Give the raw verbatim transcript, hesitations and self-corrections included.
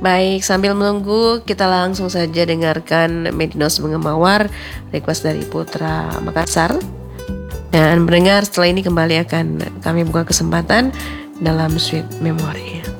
Baik, sambil menunggu kita langsung saja dengarkan Medinos Mengemawar, request dari Putra Makassar. Dan mendengar setelah ini kembali akan kami buka kesempatan dalam Sweet Memory.